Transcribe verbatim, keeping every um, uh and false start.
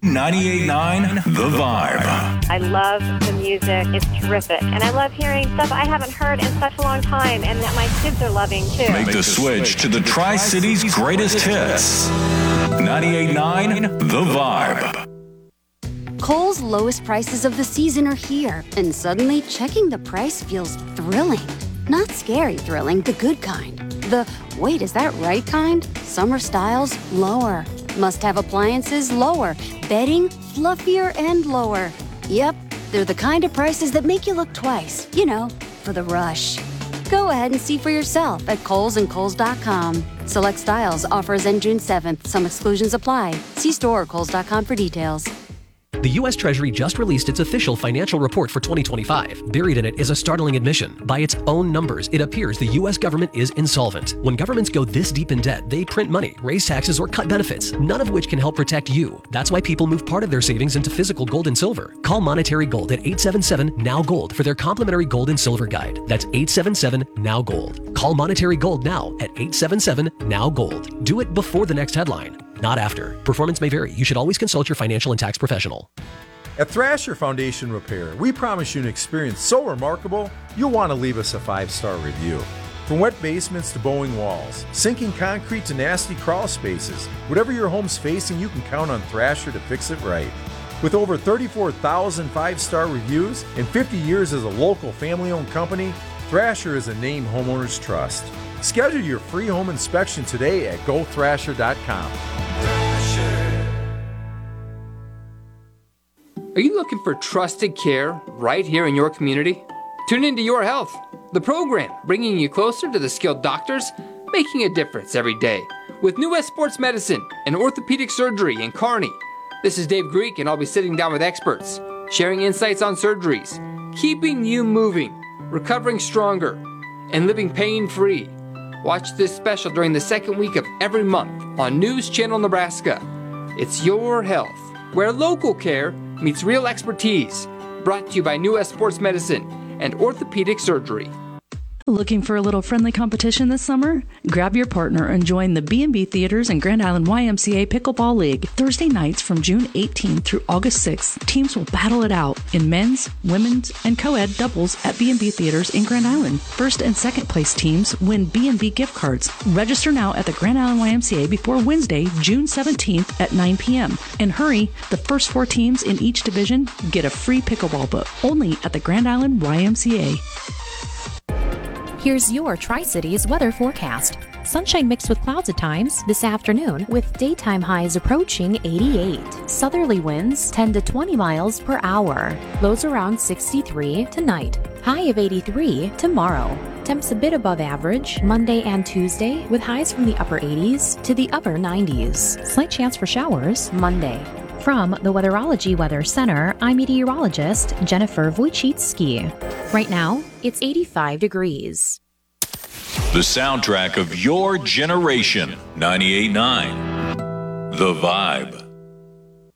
ninety-eight point nine The Vibe. I love the music. It's terrific. And I love hearing stuff I haven't heard in such a long time and that my kids are loving too. Make the switch to the Tri-Cities greatest hits. ninety-eight point nine The Vibe. Kohl's lowest prices of the season are here, and suddenly checking the price feels thrilling. Not scary thrilling, the good kind. The, wait, is that right kind? Summer styles, lower. Must-have appliances, lower. Bedding, fluffier and lower. Yep, they're the kind of prices that make you look twice. You know, for the rush. Go ahead and see for yourself at Kohl's and Kohl's dot com. Select styles, offers end June seventh. Some exclusions apply. See store or Kohl's dot com for details. The U S Treasury just released its official financial report for twenty twenty-five. Buried in it is a startling admission. By its own numbers, it appears the U S government is insolvent. When governments go this deep in debt, they print money, raise taxes, or cut benefits, none of which can help protect you. That's why people move part of their savings into physical gold and silver. Call Monetary Gold at eight seven seven N O W Gold for their complimentary gold and silver guide. That's eight seven seven N O W Gold. Call Monetary Gold now at eight seven seven N O W Gold. Do it before the next headline, not after. Performance may vary. You should always consult your financial and tax professional. At Thrasher Foundation Repair, we promise you an experience so remarkable, you'll want to leave us a five-star review. From wet basements to bowing walls, sinking concrete to nasty crawl spaces, whatever your home's facing, you can count on Thrasher to fix it right. With over thirty-four thousand five-star reviews and fifty years as a local family-owned company, Thrasher is a name homeowners trust. Schedule your free home inspection today at go thrasher dot com. Are you looking for trusted care right here in your community? Tune into Your Health, the program bringing you closer to the skilled doctors, making a difference every day. With New West Sports Medicine and Orthopedic Surgery in Kearney. This is Dave Greek, and I'll be sitting down with experts, sharing insights on surgeries, keeping you moving, recovering stronger, and living pain-free. Watch this special during the second week of every month on News Channel Nebraska. It's Your Health, where local care meets real expertise. Brought to you by New West Sports Medicine and Orthopedic Surgery. Looking for a little friendly competition this summer? Grab your partner and join the B and B Theaters and Grand Island Y M C A Pickleball League. Thursday nights from June eighteenth through August sixth, teams will battle it out in men's, women's, and co-ed doubles at B and B Theaters in Grand Island. First and second place teams win B and B gift cards. Register now at the Grand Island Y M C A before Wednesday, June seventeenth at nine p.m. And hurry, the first four teams in each division get a free pickleball book only at the Grand Island Y M C A. Here's your Tri-Cities weather forecast. Sunshine mixed with clouds at times this afternoon, with daytime highs approaching eighty-eight. Southerly winds ten to twenty miles per hour. Lows around sixty-three tonight. High of eighty-three tomorrow. Temps a bit above average Monday and Tuesday, with highs from the upper eighties to the upper nineties. Slight chance for showers Monday. From the Weatherology Weather Center, I'm meteorologist Jennifer Wojcicki. Right now, it's eighty-five degrees. The soundtrack of your generation. ninety-eight point nine The Vibe.